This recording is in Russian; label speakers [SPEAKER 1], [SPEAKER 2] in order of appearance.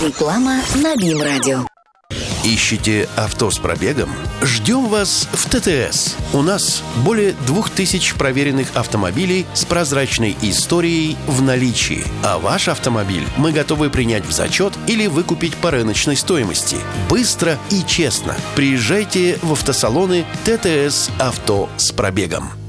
[SPEAKER 1] Реклама на БИМ-радио.
[SPEAKER 2] Ищете авто с пробегом? Ждем вас в ТТС. У нас более 2000 проверенных автомобилей с прозрачной историей в наличии. А ваш автомобиль мы готовы принять в зачет или выкупить по рыночной стоимости. Быстро и честно. Приезжайте в автосалоны ТТС «Авто с пробегом».